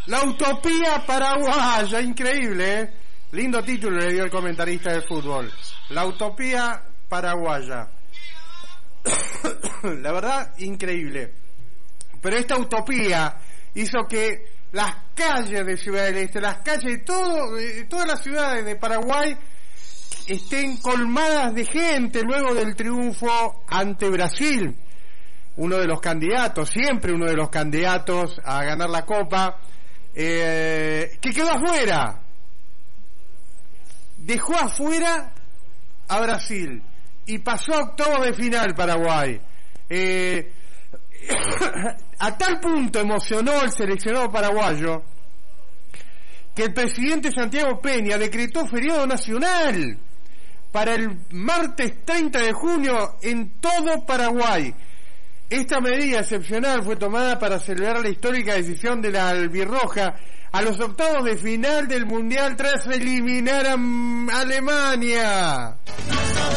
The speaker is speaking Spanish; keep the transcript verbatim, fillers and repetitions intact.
La utopía paraguaya, increíble, ¿eh? Lindo título le dio el comentarista de fútbol. La utopía paraguaya. La verdad, increíble. Pero esta utopía hizo que las calles de Ciudad del Este, las calles de todo, de todas las ciudades de Paraguay estén colmadas de gente luego del triunfo ante Brasil. Uno de los candidatos, siempre uno de los candidatos a ganar la Copa, eh, que quedó afuera. Dejó afuera a Brasil y pasó a octavos de final Paraguay. Eh, a tal punto emocionó el seleccionado paraguayo que el presidente Santiago Peña decretó feriado nacional para el martes treinta de junio en todo Paraguay. Esta medida excepcional fue tomada para celebrar la histórica decisión de la albirroja a los octavos de final del Mundial tras eliminar a Alemania.